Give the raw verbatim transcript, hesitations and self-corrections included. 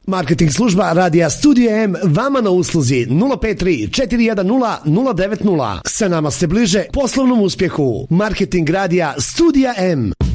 Marketing služba Radija Studija M vama na usluzi nula pet tri četiri jedan nula nula devet nula. Sa nama ste bliže poslovnom uspjehu. Marketing Radija Studija M.